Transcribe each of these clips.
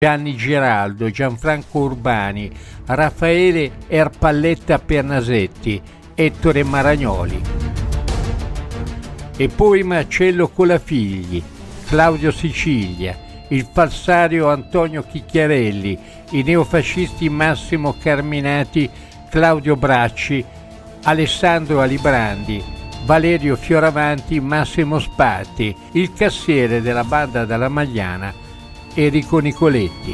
Gianni Giraldo, Gianfranco Urbani, Raffaele Erpalletta Pernasetti, Ettore Maragnoli. E poi Marcello Colafigli, Claudio Sicilia, il falsario Antonio Chicchiarelli, i neofascisti Massimo Carminati, Claudio Bracci, Alessandro Alibrandi, Valerio Fioravanti, Massimo Spatti, il cassiere della banda della Magliana, Enrico Nicoletti.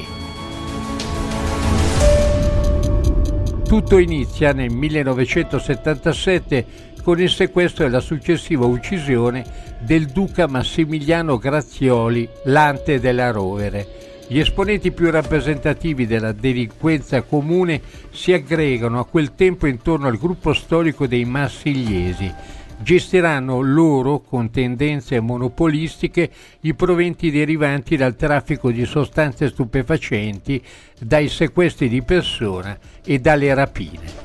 Tutto inizia nel 1977 con il sequestro e la successiva uccisione del duca Massimiliano Grazioli, Lante della Rovere. Gli esponenti più rappresentativi della delinquenza comune si aggregano a quel tempo intorno al gruppo storico dei Marsigliesi. Gestiranno loro, con tendenze monopolistiche, i proventi derivanti dal traffico di sostanze stupefacenti, dai sequestri di persona e dalle rapine.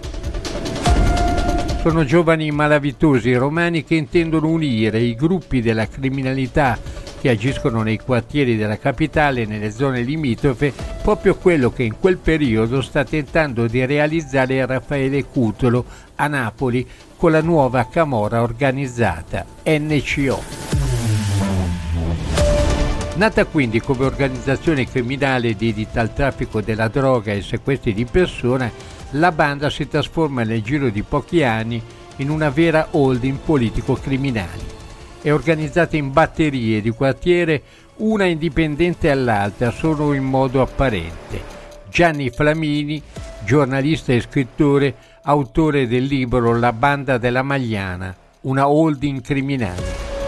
Sono giovani malavitosi romani che intendono unire i gruppi della criminalità che agiscono nei quartieri della capitale e nelle zone limitrofe, proprio quello che in quel periodo sta tentando di realizzare Raffaele Cutolo a Napoli con la nuova camorra organizzata, NCO. Nata quindi come organizzazione criminale dedita al traffico della droga e ai sequestri di persona, la banda si trasforma nel giro di pochi anni in una vera holding politico-criminale. È organizzata in batterie di quartiere, una indipendente all'altra, solo in modo apparente. Gianni Flamini, giornalista e scrittore, autore del libro La banda della Magliana, una holding criminale.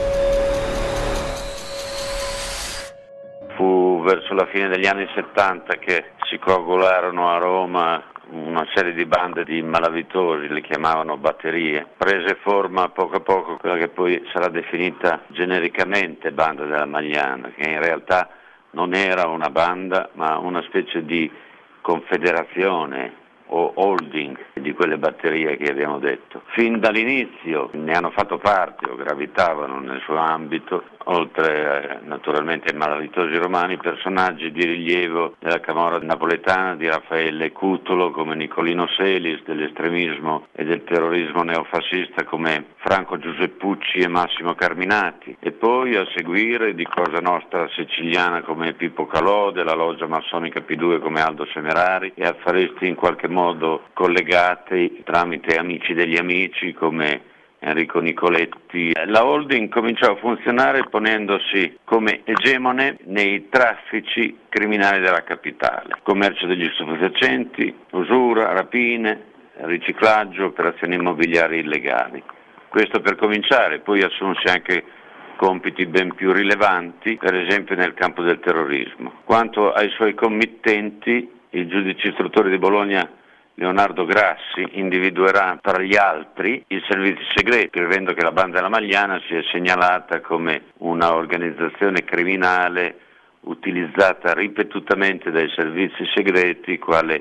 Fu verso la fine degli anni 70 che si coagularono a Roma una serie di bande di malavitosi, le chiamavano batterie. Prese forma poco a poco quella che poi sarà definita genericamente banda della Magliana, che in realtà non era una banda ma una specie di confederazione o holding di quelle batterie che abbiamo detto. Fin dall'inizio ne hanno fatto parte o gravitavano nel suo ambito, oltre naturalmente ai malavitosi romani, personaggi di rilievo della camorra napoletana di Raffaele Cutolo come Nicolino Selis, dell'estremismo e del terrorismo neofascista come Franco Giuseppucci e Massimo Carminati, e poi a seguire di Cosa Nostra siciliana come Pippo Calò, della loggia massonica P2 come Aldo Semerari e affaristi in qualche modo collegati tramite amici degli amici come Enrico Nicoletti. La holding cominciò a funzionare ponendosi come egemone nei traffici criminali della capitale: commercio degli stupefacenti, usura, rapine, riciclaggio, operazioni immobiliari illegali. Questo per cominciare, poi assunse anche compiti ben più rilevanti, per esempio nel campo del terrorismo. Quanto ai suoi committenti, il giudice istruttore di Bologna Leonardo Grassi individuerà tra gli altri i servizi segreti, scrivendo che la banda della Magliana si è segnalata come una organizzazione criminale utilizzata ripetutamente dai servizi segreti quale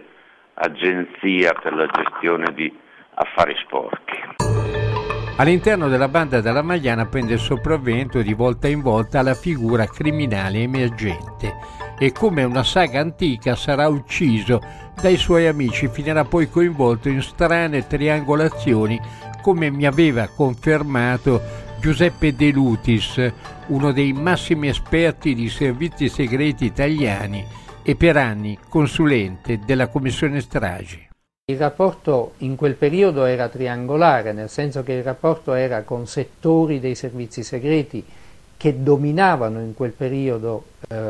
agenzia per la gestione di affari sporchi. All'interno della banda della Magliana prende il sopravvento di volta in volta la figura criminale emergente e, come una saga antica, sarà ucciso dai suoi amici, finirà poi coinvolto in strane triangolazioni, come mi aveva confermato Giuseppe De Lutis, uno dei massimi esperti di servizi segreti italiani e per anni consulente della Commissione Stragi. Il rapporto in quel periodo era triangolare, nel senso che il rapporto era con settori dei servizi segreti che dominavano in quel periodo,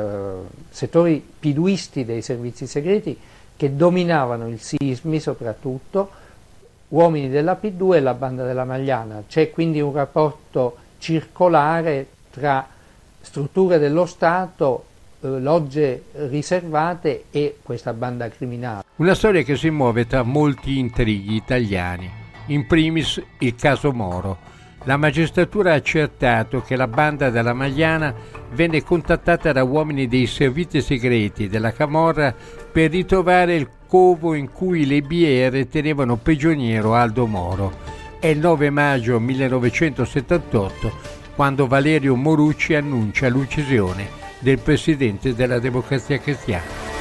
settori piduisti dei servizi segreti che dominavano il SISMI soprattutto, uomini della P2 e la banda della Magliana. C'è quindi un rapporto circolare tra strutture dello Stato, logge riservate e questa banda criminale. Una storia che si muove tra molti intrighi italiani, in primis il caso Moro. La magistratura ha accertato che la banda della Magliana venne contattata da uomini dei servizi segreti della camorra per ritrovare il covo in cui le BR tenevano prigioniero Aldo Moro. È il 9 maggio 1978 quando Valerio Morucci annuncia l'uccisione del presidente della Democrazia Cristiana.